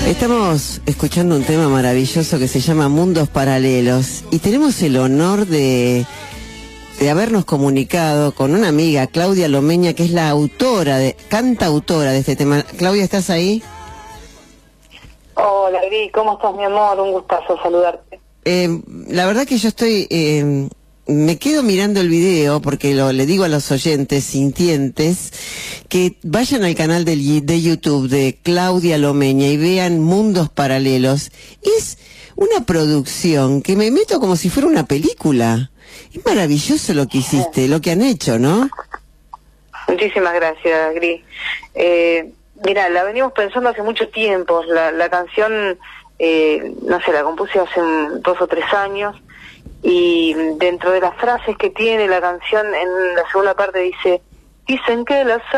Estamos escuchando un tema maravilloso que se llama Mundos Paralelos y tenemos el honor de habernos comunicado con una amiga, Claudia Lomeña, que es la cantautora de este tema. Claudia, ¿estás ahí? Hola, Gris, ¿cómo estás, mi amor? Un gustazo saludarte. La verdad que yo estoy... me quedo mirando el video porque le digo a los oyentes sintientes que vayan al canal de YouTube de Claudia Lomeña y vean Mundos Paralelos. Es una producción que me meto como si fuera una película. Es maravilloso lo que hiciste, lo que han hecho, ¿no? Muchísimas gracias, Gris. Mira, la venimos pensando hace mucho tiempo. La canción, no sé, la compuse hace 2 o 3 años. Y dentro de las frases que tiene la canción, en la segunda parte dice: dicen que las